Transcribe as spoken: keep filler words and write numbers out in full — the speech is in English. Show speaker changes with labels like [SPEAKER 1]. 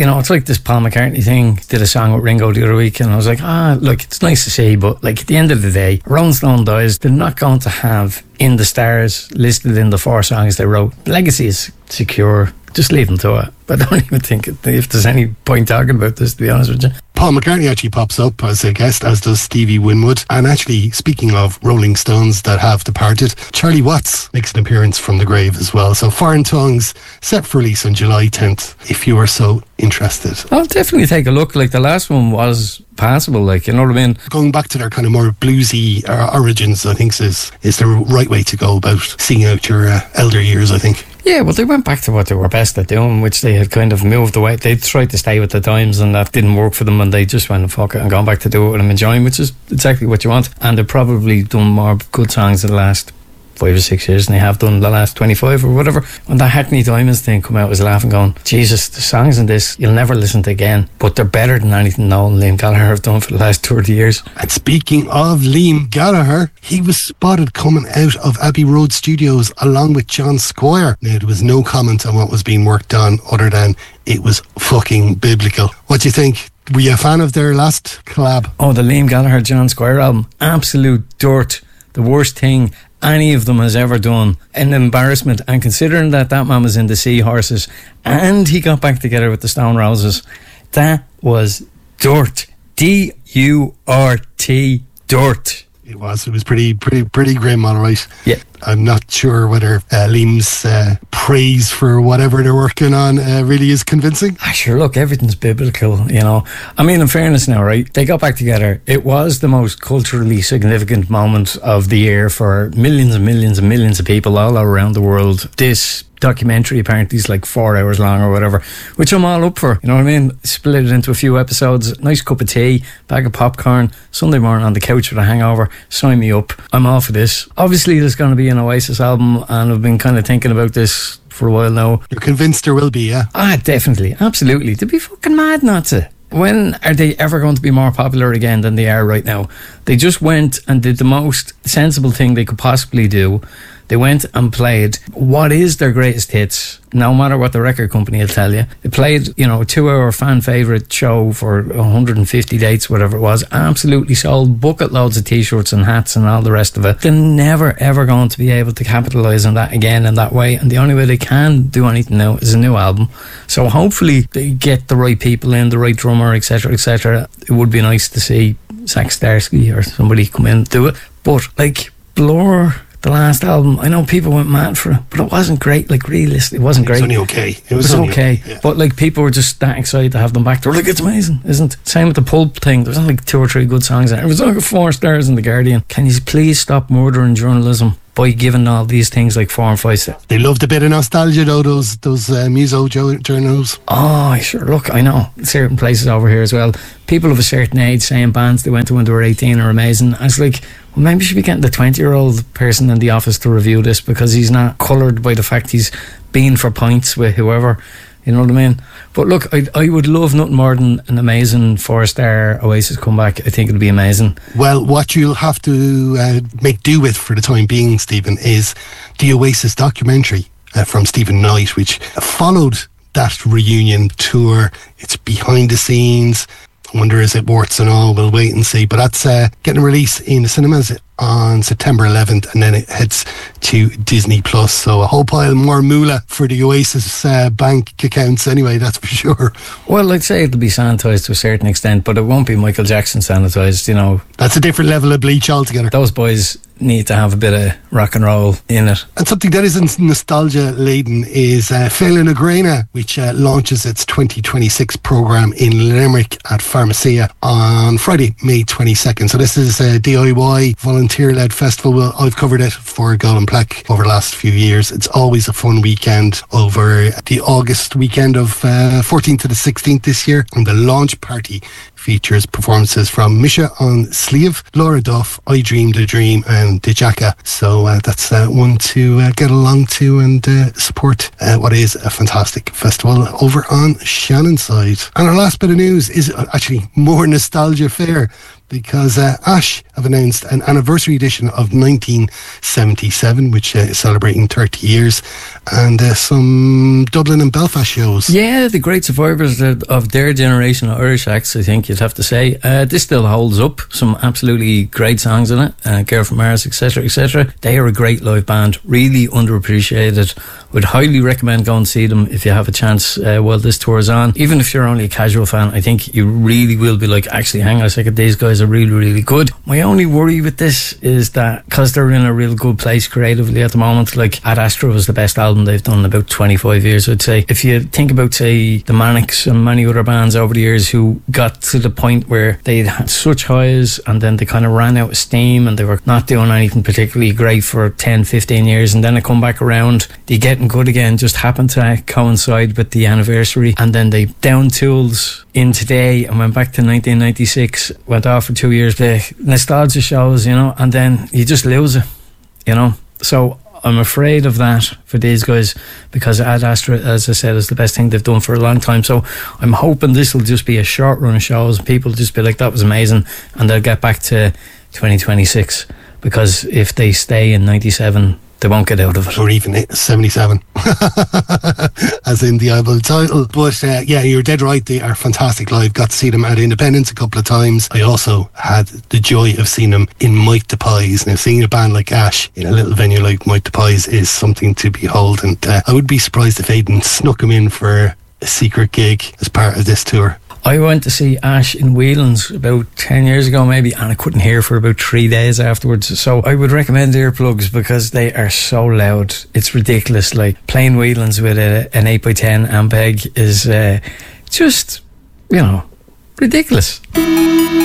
[SPEAKER 1] you know, it's like this Paul McCartney thing. Did a song with Ringo the other week, and I was like, ah, look, it's nice to see, but like at the end of the day, Rolling Stone dies, they're not going to have in the stars listed in the four songs they wrote. Legacy is secure. Just leave them to it. But I don't even think if there's any point talking about this, to be honest with you.
[SPEAKER 2] Paul McCartney actually pops up as a guest, as does Stevie Winwood. And actually, speaking of Rolling Stones that have departed, Charlie Watts makes an appearance from the grave as well. So Foreign Tongues, set for release on July tenth, if you are so interested.
[SPEAKER 1] I'll definitely take a look. Like, the last one was passable, like, you know what I mean?
[SPEAKER 2] Going back to their kind of more bluesy uh, origins, I think is, is the right way to go about seeing out your uh, elder years, I think.
[SPEAKER 1] Yeah, well, they went back to what they were best at doing, which they had kind of moved away. They tried to stay with the times, and that didn't work for them, and they just went, fuck it, and gone back to do it and enjoying, which is exactly what you want. And they've probably done more good songs in the last five or six years than they have done the last twenty-five or whatever. When that Hackney Diamonds thing come out, I was laughing going, Jesus, the songs in this you'll never listen to again, but they're better than anything Noel and Liam Gallagher have done for the last thirty years.
[SPEAKER 2] And speaking of Liam Gallagher, he was spotted coming out of Abbey Road Studios along with John Squire. Now, there was no comment on what was being worked on other than it was fucking biblical. What do you think? Were you a fan of their last collab?
[SPEAKER 1] Oh, the Liam Gallagher John Squire album, absolute dirt. The worst thing any of them has ever done. An embarrassment. And considering that that man was in the Seahorses and he got back together with the Stone Roses, that was dirt. D U R T, dirt.
[SPEAKER 2] It was. It was pretty, pretty, pretty grim, all right.
[SPEAKER 1] Yeah.
[SPEAKER 2] I'm not sure whether uh, Liam's uh, praise for whatever they're working on uh, really is convincing.
[SPEAKER 1] Ah, sure, look, everything's biblical, you know. I mean, in fairness now, right, they got back together. It was the most culturally significant moment of the year for millions and millions and millions of people all around the world. This documentary apparently is like four hours long or whatever, which I'm all up for, you know what I mean? Split it into a few episodes, nice cup of tea, bag of popcorn, Sunday morning on the couch with a hangover, sign me up. I'm all for this. Obviously there's going to be an Oasis album, and I've been kind of thinking about this for a while now.
[SPEAKER 2] You're convinced there will be, yeah?
[SPEAKER 1] Ah, definitely, absolutely. They'd be fucking mad not to. When are they ever going to be more popular again than they are right now? They just went and did the most sensible thing they could possibly do. They went and played what is their greatest hits, no matter what the record company will tell you. They played, you know, a two-hour fan favourite show for one hundred fifty dates, whatever it was. Absolutely sold bucket loads of t-shirts and hats and all the rest of it. They're never, ever going to be able to capitalise on that again in that way. And the only way they can do anything now is a new album. So hopefully they get the right people in, the right drummer, et cetera, et cetera. It would be nice to see Zach Starsky or somebody come in and do it. But, like, Blur, the last album, I know people went mad for it, but it wasn't great. Like, realistically, it wasn't great.
[SPEAKER 2] It was only okay. It was,
[SPEAKER 1] it was
[SPEAKER 2] only
[SPEAKER 1] okay.
[SPEAKER 2] okay. Yeah.
[SPEAKER 1] But, like, people were just that excited to have them back. They were like, it's amazing, isn't it? Same with the Pulp thing. There was only like two or three good songs in it. It was like four stars in The Guardian. Can you please stop murdering journalism by giving all these things like four and five stars?
[SPEAKER 2] They loved a bit of nostalgia though, those those uh, muso jo- journals.
[SPEAKER 1] Oh, sure. Look, I know certain places over here as well, people of a certain age saying bands they went to when they were eighteen are amazing. I was like, well, maybe you should be getting the twenty year old person in the office to review this, because he's not coloured by the fact he's been for pints with whoever. You know what I mean? But look, I, I would love nothing more than an amazing four-star Oasis comeback. I think it'll be amazing.
[SPEAKER 2] Well, what you'll have to uh, make do with for the time being, Stephen, is the Oasis documentary uh, from Stephen Knight, which followed that reunion tour. It's behind the scenes. I wonder, is it warts and all? We'll wait and see. But that's uh, getting a release in the cinemas on September eleventh, and then it heads to Disney Plus. So a whole pile more moolah for the Oasis uh, bank accounts anyway, that's for sure.
[SPEAKER 1] Well, I'd say it'll be sanitised to a certain extent, but it won't be Michael Jackson sanitised, you know.
[SPEAKER 2] That's a different level of bleach altogether.
[SPEAKER 1] Those boys need to have a bit of rock and roll in it.
[SPEAKER 2] And something that isn't nostalgia laden is uh, Féile na Gréine, which uh, launches its twenty twenty-six programme in Limerick at Pharmacia on Friday, May twenty-second. So this is a D I Y volunteer-led festival. Well, I've covered it for Golden Plaque over the last few years. It's always a fun weekend over the August weekend of uh, fourteenth to the sixteenth this year. And the launch party features performances from Misha on Sleeve, Laura Duff, I Dreamed a Dream and Dijaka. So uh, that's uh, one to uh, get along to and uh, support uh, what is a fantastic festival over on Shannonside. And our last bit of news is actually more nostalgia fair, because uh, Ash have announced an anniversary edition of nineteen seventy-seven, which uh, is celebrating thirty years, and uh, some Dublin and Belfast shows.
[SPEAKER 1] Yeah, the great survivors of their generation of Irish acts, I think you'd have to say. Uh, this still holds up. Some absolutely great songs in it. Uh, Girl from Mars, et cetera, et cetera. They are a great live band, really underappreciated. Would highly recommend going and see them if you have a chance uh, while this tour is on. Even if you're only a casual fan, I think you really will be like, actually, hang on a second, these guys are really, really good. My only worry with this is that because they're in a real good place creatively at the moment, like Ad Astra was the best album they've done in about twenty-five years, I'd say. If you think about, say, the Manics and many other bands over the years who got to the point where they had such highs and then they kind of ran out of steam and they were not doing anything particularly great for ten, fifteen years, and then they come back around, they getting good again, just happened to coincide with the anniversary, and then they down tools in today and went back to nineteen ninety-six, went off for two years, the nostalgia shows, you know, and then you just lose it, you know. So I'm afraid of that for these guys, because Ad Astra, as I said, is the best thing they've done for a long time. So I'm hoping this will just be a short run of shows. People just be like, that was amazing, and they'll get back to twenty twenty-six, because if they stay in ninety-seven, they won't get out of it.
[SPEAKER 2] Or even seventy-seven, as in the album title. But uh, yeah, you're dead right. They are fantastic live. Got to see them at Independence a couple of times. I also had the joy of seeing them in Mike the Pies. Now, seeing a band like Ash in a little venue like Mike the Pies is something to behold. And uh, I would be surprised if Aidan snuck them in for a secret gig as part of this tour.
[SPEAKER 1] I went to see Ash in Whelan's about ten years ago maybe, and I couldn't hear for about three days afterwards. So I would recommend earplugs because they are so loud. It's ridiculous. Like playing Whelan's with a, an eight by ten Ampeg is uh, just, you know, ridiculous.